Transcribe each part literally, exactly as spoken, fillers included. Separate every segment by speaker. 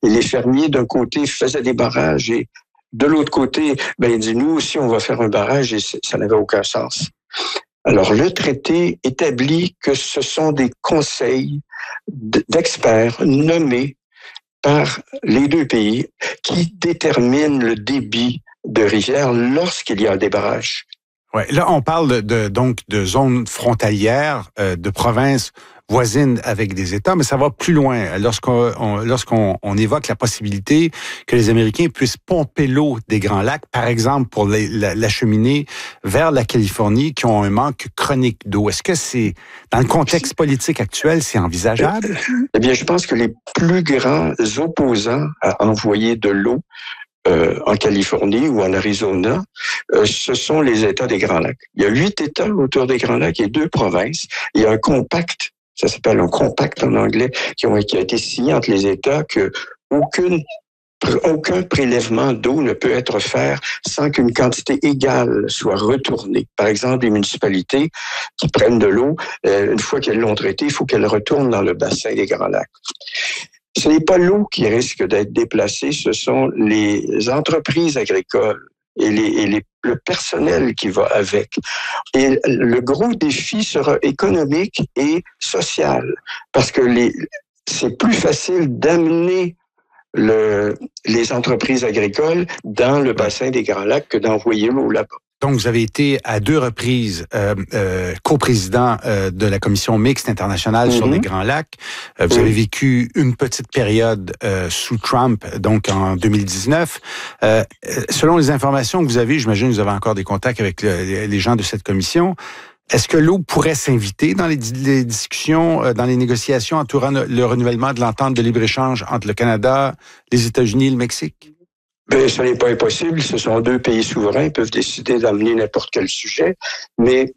Speaker 1: Et les fermiers, d'un côté, faisaient des barrages et de l'autre côté, ben, ils disent, nous aussi, on va faire un barrage et ça n'avait aucun sens. Alors, le traité établit que ce sont des conseils d'experts nommés par les deux pays qui déterminent le débit de rivière lorsqu'il y a des barrages.
Speaker 2: Ouais, là, on parle de, de donc de zones frontalières, euh, de provinces voisines avec des États, mais ça va plus loin. Lorsqu'on on, lorsqu'on on évoque la possibilité que les Américains puissent pomper l'eau des Grands Lacs, par exemple pour l'acheminer vers la Californie, qui ont un manque chronique d'eau. Est-ce que c'est, dans le contexte politique actuel, c'est envisageable?
Speaker 1: Eh bien, je pense que les plus grands opposants à envoyer de l'eau Euh, en Californie ou en Arizona, euh, ce sont les États des Grands Lacs. Il y a huit États autour des Grands Lacs et deux provinces. Il y a un compact, ça s'appelle un compact en anglais, qui, ont, qui a été signé entre les États que aucune, aucun prélèvement d'eau ne peut être fait sans qu'une quantité égale soit retournée. Par exemple, les municipalités qui prennent de l'eau, euh, une fois qu'elles l'ont traitée, il faut qu'elles retournent dans le bassin des Grands Lacs. Ce n'est pas l'eau qui risque d'être déplacée, ce sont les entreprises agricoles et, les, et les, le personnel qui va avec. Et le gros défi sera économique et social, parce que les, c'est plus facile d'amener le, les entreprises agricoles dans le bassin des Grands Lacs que d'envoyer l'eau là-bas.
Speaker 2: Donc, vous avez été à deux reprises euh, euh, coprésident euh, de la Commission mixte internationale mm-hmm. sur les Grands Lacs. Euh, vous mm-hmm. avez vécu une petite période euh, sous Trump, donc en deux mille dix-neuf. Euh, selon les informations que vous avez, j'imagine que vous avez encore des contacts avec le, les gens de cette commission. Est-ce que l'eau pourrait s'inviter dans les, les discussions, euh, dans les négociations entourant le renouvellement de l'entente de libre-échange entre le Canada, les États-Unis et le Mexique?
Speaker 1: Ben, ce n'est pas impossible. Ce sont deux pays souverains. Ils peuvent décider d'amener n'importe quel sujet. Mais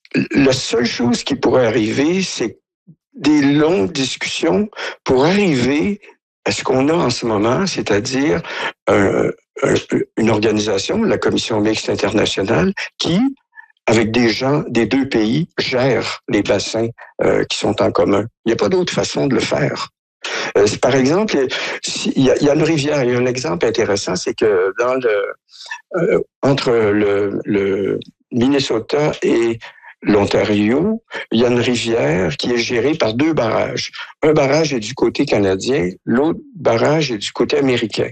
Speaker 1: la seule chose qui pourrait arriver, c'est des longues discussions pour arriver à ce qu'on a en ce moment, c'est-à-dire euh, une organisation, la Commission mixte internationale, qui, avec des gens des deux pays, gère les bassins euh, qui sont en commun. Il n'y a pas d'autre façon de le faire. Euh, par exemple, il y, y a une rivière, il y a un exemple intéressant, c'est que dans le euh, entre le, le Minnesota et l'Ontario, il y a une rivière qui est gérée par deux barrages. Un barrage est du côté canadien, l'autre barrage est du côté américain.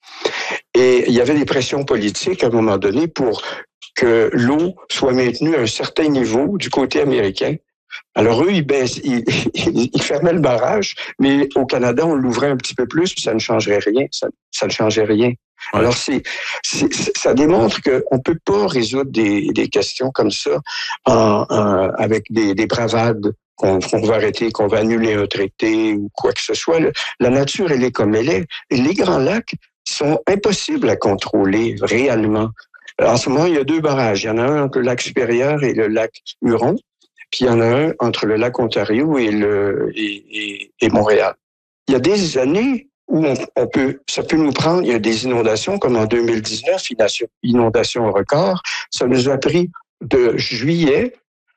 Speaker 1: Et il y avait des pressions politiques à un moment donné pour que l'eau soit maintenue à un certain niveau du côté américain. Alors eux, ils, baissent, ils, ils, ils fermaient le barrage, mais au Canada, on l'ouvrait un petit peu plus, puis ça ne changerait rien. Ça, ça ne changeait rien. Ouais. Alors c'est, c'est, ça démontre qu'on ne peut pas résoudre des, des questions comme ça en, en, avec des, des bravades qu'on, qu'on va arrêter, qu'on va annuler un traité ou quoi que ce soit. Le, la nature, elle est comme elle est. Et les Grands Lacs sont impossibles à contrôler réellement. En ce moment, il y a deux barrages. Il y en a un entre le lac supérieur et le lac Huron. Puis il y en a un entre le lac Ontario et, le, et, et, et Montréal. Il y a des années où on, on peut, ça peut nous prendre, il y a des inondations comme en deux mille dix-neuf, inondation record. Ça nous a pris de juillet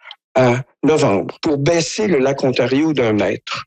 Speaker 1: à novembre pour baisser le lac Ontario d'un mètre.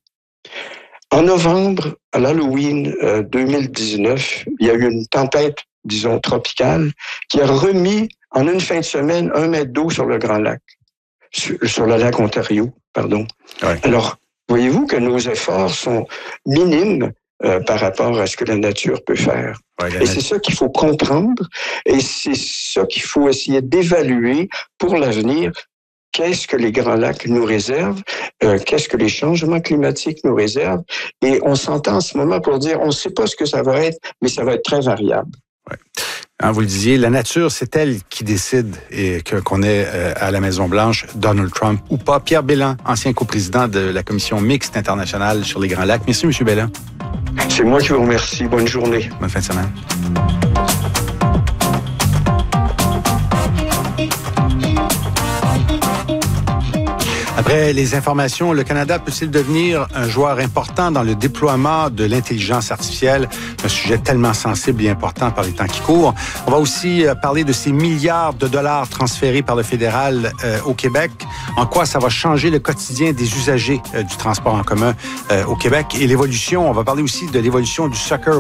Speaker 1: En novembre, à l'Halloween euh, deux mille dix-neuf, il y a eu une tempête, disons, tropicale qui a remis en une fin de semaine un mètre d'eau sur le Grand Lac. Sur, sur le lac Ontario, pardon. Ouais. Alors, voyez-vous que nos efforts sont minimes euh, par rapport à ce que la nature peut faire. Ouais, et c'est ça qu'il faut comprendre et c'est ça qu'il faut essayer d'évaluer pour l'avenir. Qu'est-ce que les Grands Lacs nous réservent? Euh, qu'est-ce que les changements climatiques nous réservent? Et on s'entend en ce moment pour dire, on ne sait pas ce que ça va être, mais ça va être très variable.
Speaker 2: Ouais. Hein, vous le disiez, la nature, c'est elle qui décide et que, qu'on est euh, à la Maison-Blanche, Donald Trump ou pas. Pierre Bellin, ancien coprésident de la Commission mixte internationale sur les Grands Lacs. Merci, M. Bellin.
Speaker 1: C'est moi qui vous remercie. Bonne journée.
Speaker 2: Bonne fin de semaine. Après les informations, le Canada peut-il devenir un joueur important dans le déploiement de l'intelligence artificielle? Un sujet tellement sensible et important par les temps qui courent. On va aussi parler de ces milliards de dollars transférés par le fédéral euh, au Québec. En quoi ça va changer le quotidien des usagers euh, du transport en commun euh, au Québec? Et l'évolution, on va parler aussi de l'évolution du soccer